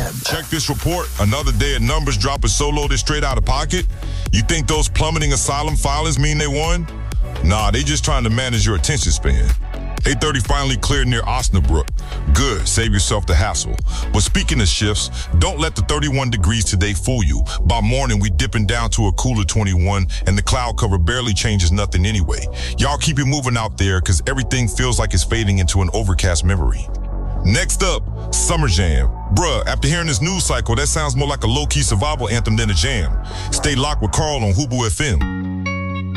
Check this report. Another day of numbers dropping so low they're straight out of pocket. You think those plummeting asylum filings mean they won? Nah, they just trying to manage your attention span. 8:30 finally cleared near Osnabrück. Good, save yourself the hassle. But speaking of shifts, don't let the 31 degrees today fool you. By morning, we dipping down to a cooler 21, and the cloud cover barely changes nothing anyway. Y'all keep it moving out there, because everything feels like it's fading into an overcast memory. Next up, Summer Jam. Bruh, after hearing this news cycle, that sounds more like a low-key survival anthem than a jam. Stay locked with Carl on Hubu FM.